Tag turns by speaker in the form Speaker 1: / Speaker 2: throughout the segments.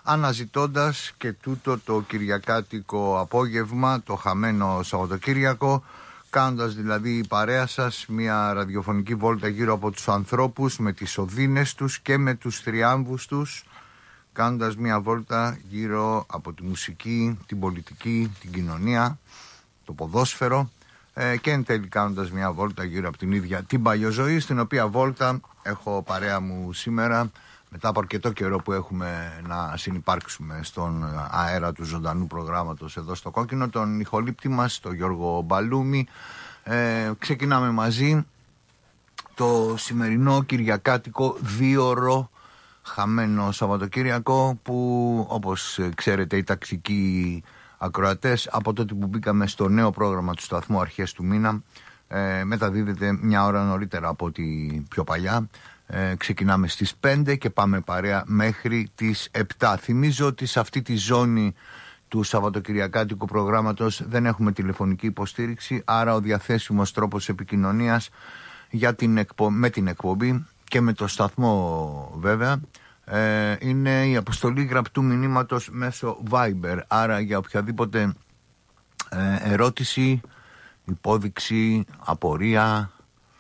Speaker 1: αναζητώντας και τούτο το κυριακάτικο απόγευμα, το χαμένο Σαββατοκύριακο, κάνοντας δηλαδή παρέα σας μια ραδιοφωνική βόλτα γύρω από τους ανθρώπους με τις οδύνες τους και με τους θριάμβους τους, κάνοντας μια βόλτα γύρω από τη μουσική, την πολιτική, την κοινωνία, το ποδόσφαιρο και εν τέλει κάνοντας μια βόλτα γύρω από την ίδια την παλιοζωή, στην οποία βόλτα έχω παρέα μου σήμερα, μετά από αρκετό καιρό που έχουμε να συνυπάρξουμε στον αέρα του ζωντανού προγράμματος εδώ στο Κόκκινο, τον ηχολήπτη μας, τον Γιώργο Μπαλούμη. Ξεκινάμε μαζί το σημερινό κυριακάτικο δίωρο χαμένο Σαββατοκύριακο, που όπως ξέρετε οι ταξικοί ακροατές, από τότε που μπήκαμε στο νέο πρόγραμμα του σταθμού αρχές του μήνα, μεταδίδεται μια ώρα νωρίτερα από ό,τι πιο παλιά. Ξεκινάμε στις 5 και πάμε παρέα μέχρι τις 7. Θυμίζω ότι σε αυτή τη ζώνη του Σαββατοκυριακάτικου προγράμματος δεν έχουμε τηλεφωνική υποστήριξη, άρα ο διαθέσιμος τρόπος επικοινωνίας για με την εκπομπή και με το σταθμό βέβαια είναι η αποστολή γραπτού μηνύματος μέσω Viber. Άρα για οποιαδήποτε ερώτηση, υπόδειξη, απορία,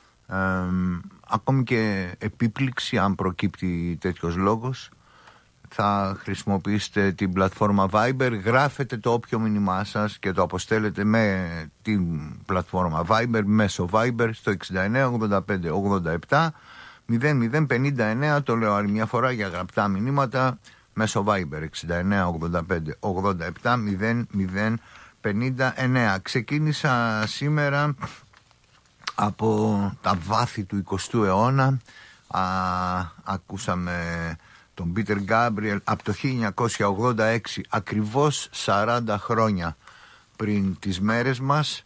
Speaker 1: ακόμη και επίπληξη, αν προκύπτει τέτοιος λόγος, θα χρησιμοποιήσετε την πλατφόρμα Viber, γράφετε το όποιο μήνυμά σας και το αποστέλλετε με την πλατφόρμα Viber, μέσω Viber στο 69 85 87 0059. Το λέω άλλη μια φορά για γραπτά μηνύματα μέσω Viber 69 85 87 0059. Ξεκίνησα σήμερα από τα βάθη του 20ου αιώνα. Ακούσαμε τον Πίτερ Γκάμπριελ από το 1986, ακριβώς 40 χρόνια πριν τις μέρες μας,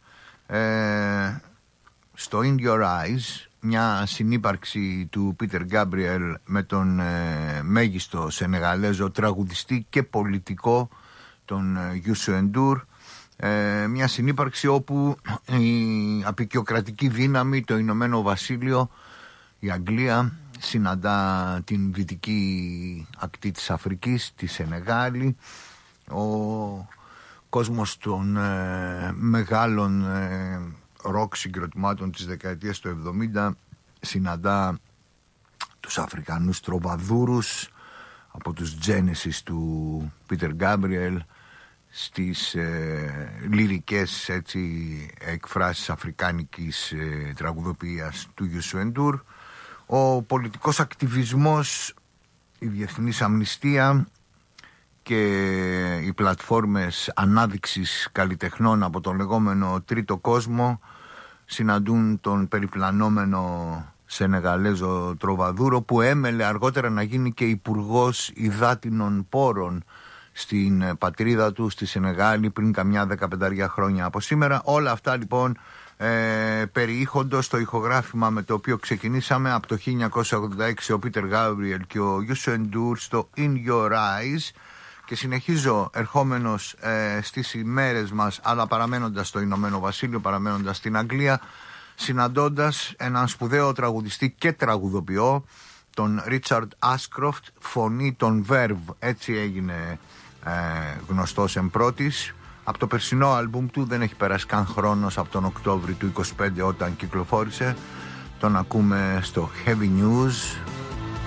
Speaker 1: στο In Your Eyes, μια συνύπαρξη του Πίτερ Γκάμπριελ με τον μέγιστο Σενεγαλέζο τραγουδιστή και πολιτικό, τον Γιούσου Εντούρ. Μια συνύπαρξη όπου η απεικιοκρατική δύναμη, το Ηνωμένο Βασίλειο, η Αγγλία, συναντά την δυτική ακτή της Αφρικής, τη Σενεγάλη. Ο κόσμος των μεγάλων ροκ συγκροτημάτων της δεκαετίας του 70 συναντά τους Αφρικανούς τροβαδούρους, από τους Genesis του Peter Gabriel στις λυρικές εκφράσεις αφρικάνικης τραγουδοποιίας του Γιούσου Εντούρ. Ο πολιτικός ακτιβισμός, η διεθνής αμνηστία και οι πλατφόρμες ανάδειξης καλλιτεχνών από τον λεγόμενο τρίτο κόσμο συναντούν τον περιπλανόμενο Σενεγαλέζο τροβαδούρο, που έμελε αργότερα να γίνει και υπουργός υδάτινων πόρων στην πατρίδα του, στη Σενεγάλη, πριν καμιά 15 χρόνια από σήμερα. Όλα αυτά λοιπόν περιείχοντος το ηχογράφημα με το οποίο ξεκινήσαμε από το 1986, ο Πίτερ Γκάμπριελ και ο Γιούσου Εντούρ, στο In Your Eyes, και συνεχίζω ερχόμενος στις ημέρες μας, αλλά παραμένοντας στο Ηνωμένο Βασίλειο, παραμένοντας στην Αγγλία, συναντώντας έναν σπουδαίο τραγουδιστή και τραγουδοποιό, τον Ρίτσαρντ Άσκροφτ, φωνή των Verve, έτσι έγινε γνωστός εμπρότης. Από το περσινό άλμπουμ του δεν έχει περάσει καν χρόνος, από τον Οκτώβρη του 25 όταν κυκλοφόρησε. Τον ακούμε στο Heavy News.